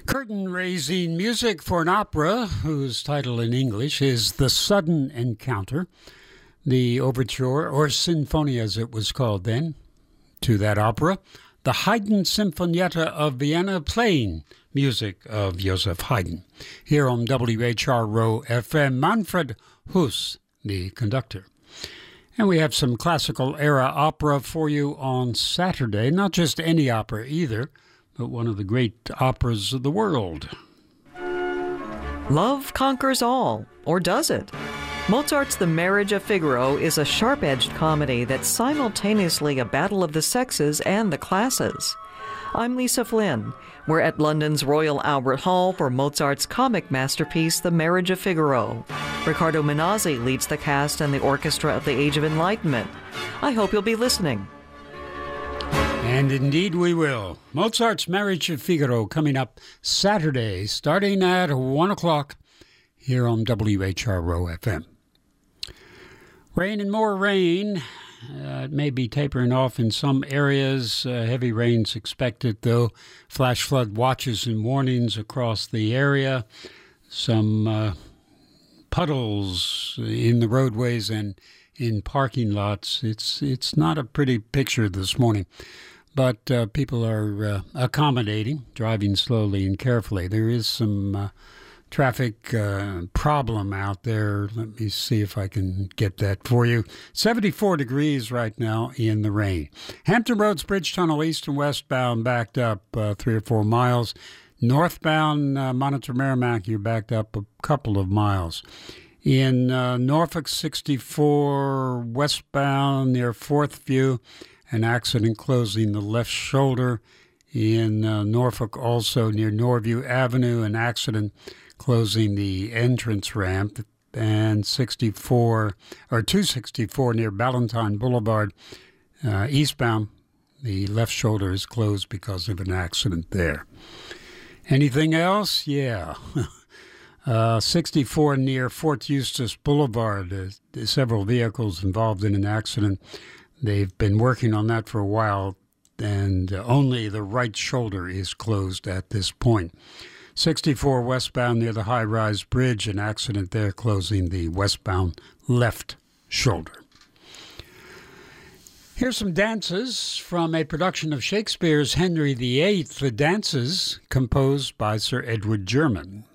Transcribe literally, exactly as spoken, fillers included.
Curtain-raising music for an opera whose title in English is The Sudden Encounter, the overture, or sinfonia as it was called then, to that opera, the Haydn Sinfonietta of Vienna, playing music of Joseph Haydn. Here on W H R O F M, Manfred Huss, the conductor. And we have some classical era opera for you on Saturday, not just any opera either, but one of the great operas of the world. Love conquers all, or does it? Mozart's The Marriage of Figaro is a sharp-edged comedy that's simultaneously a battle of the sexes and the classes. I'm Lisa Flynn. We're at London's Royal Albert Hall for Mozart's comic masterpiece, The Marriage of Figaro. Riccardo Minazzi leads the cast and the orchestra of the Age of Enlightenment. I hope you'll be listening. And indeed we will. Mozart's Marriage of Figaro coming up Saturday, starting at one o'clock here on W H R O F M. Rain and more rain. Uh, it may be tapering off in some areas. Uh, heavy rains expected, though. Flash flood watches and warnings across the area. Some uh, puddles in the roadways and in parking lots. It's it's not a pretty picture this morning, but uh, people are uh, accommodating, driving slowly and carefully. There is some uh, traffic uh, problem out there. Let me see if I can get that for you. seventy-four degrees right now in the rain. Hampton Roads Bridge Tunnel east and westbound backed up uh, three or four miles. Northbound uh, Monitor Merrimack, you're backed up a couple of miles. In uh, Norfolk sixty-four westbound near Fourth View, an accident closing the left shoulder. In uh, Norfolk also near Norview Avenue, an accident closing the entrance ramp. And sixty-four or two sixty-four near Ballantyne Boulevard, uh, eastbound, the left shoulder is closed because of an accident there. Anything else? Yeah. Uh, sixty-four near Fort Eustis Boulevard, uh, several vehicles involved in an accident. They've been working on that for a while, and uh, only the right shoulder is closed at this point. sixty-four westbound near the High Rise Bridge, an accident there closing the westbound left shoulder. Here's some dances from a production of Shakespeare's Henry the Eighth, the dances composed by Sir Edward German.